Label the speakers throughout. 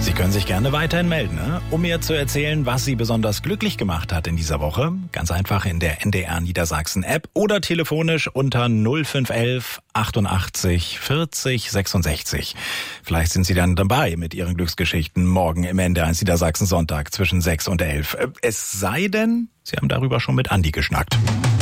Speaker 1: Sie können sich gerne weiterhin melden, um mir zu erzählen, was Sie besonders glücklich gemacht hat in dieser Woche. Ganz einfach in der NDR Niedersachsen App oder telefonisch unter 0511 88 40 66. Vielleicht sind Sie dann dabei mit Ihren Glücksgeschichten morgen im NDR Niedersachsen Sonntag zwischen 6 und 11. Es sei denn, Sie haben darüber schon mit Andi geschnackt.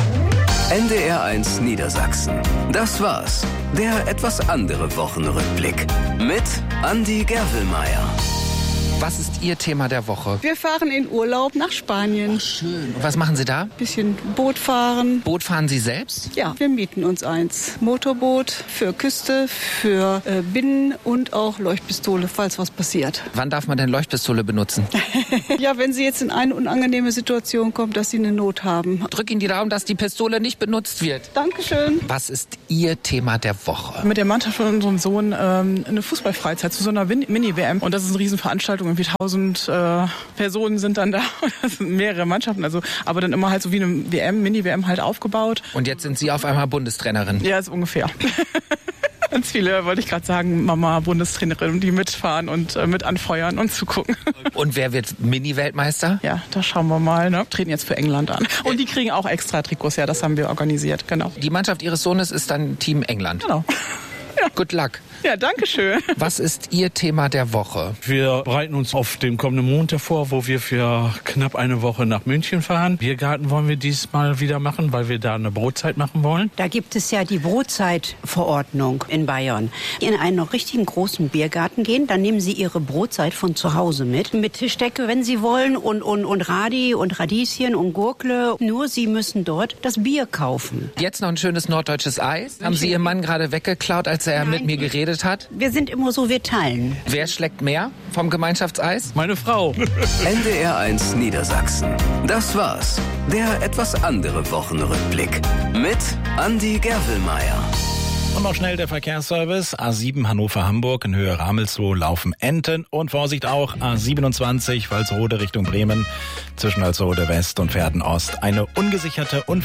Speaker 2: NDR1 Niedersachsen. Das war's. Der etwas andere Wochenrückblick mit Andi Gerwelmeier.
Speaker 3: Was ist Ihr Thema der Woche?
Speaker 4: Wir fahren in Urlaub nach Spanien.
Speaker 3: Schön. Und was machen Sie da?
Speaker 4: Bisschen Boot fahren.
Speaker 3: Boot fahren Sie selbst?
Speaker 4: Ja, wir mieten uns eins. Motorboot für Küste, für Binnen und auch Leuchtpistole, falls was passiert.
Speaker 3: Wann darf man denn Leuchtpistole benutzen?
Speaker 4: Ja, wenn Sie jetzt in eine unangenehme Situation kommen, dass Sie eine Not haben.
Speaker 3: Drück Ihnen die Daumen, dass die Pistole nicht benutzt wird.
Speaker 4: Dankeschön.
Speaker 3: Was ist Ihr Thema der Woche?
Speaker 5: Mit der Mannschaft von unserem Sohn eine Fußballfreizeit zu so einer Mini-WM. Und das ist eine Riesenveranstaltung. Irgendwie 1000 Personen sind dann da. Das sind mehrere Mannschaften. Aber dann immer halt so wie eine WM, Mini-WM halt aufgebaut.
Speaker 3: Und jetzt sind Sie auf einmal Bundestrainerin?
Speaker 5: Ja, ist ungefähr. Ganz viele, wollte ich gerade sagen, Mama, Bundestrainerin, die mitfahren und mit anfeuern und zugucken.
Speaker 3: Und wer wird Mini-Weltmeister?
Speaker 5: Ja, da schauen wir mal. Ne? Treten jetzt für England an. Und die kriegen auch extra Trikots. Ja, das haben wir organisiert, genau.
Speaker 3: Die Mannschaft Ihres Sohnes ist dann Team England?
Speaker 5: Genau. Ja.
Speaker 3: Good luck.
Speaker 5: Ja, danke schön.
Speaker 3: Was ist Ihr Thema der Woche?
Speaker 6: Wir bereiten uns auf den kommenden Montag vor, wo wir für knapp eine Woche nach München fahren. Biergarten wollen wir diesmal wieder machen, weil wir da eine Brotzeit machen wollen.
Speaker 7: Da gibt es ja die Brotzeitverordnung in Bayern. In einen noch richtigen großen Biergarten gehen, dann nehmen Sie Ihre Brotzeit von zu Hause mit Tischdecke, wenn Sie wollen, und Radi und Radieschen und Gurkle. Nur Sie müssen dort das Bier kaufen.
Speaker 3: Jetzt noch ein schönes norddeutsches Eis. Haben Sie Ihren Mann gerade weggeklaut, als er mit mir geredet hat?
Speaker 7: Wir sind immer so, wir teilen.
Speaker 3: Wer schlägt mehr vom Gemeinschaftseis?
Speaker 6: Meine Frau.
Speaker 2: NDR1 Niedersachsen. Das war's. Der etwas andere Wochenrückblick mit Andi Gerwelmeier.
Speaker 1: Und noch schnell der Verkehrsservice. A7 Hannover-Hamburg in Höhe Ramelsloh laufen Enten. Und Vorsicht auch, A27 Walsrode Richtung Bremen zwischen Walsrode West und Verden Ost. Eine ungesicherte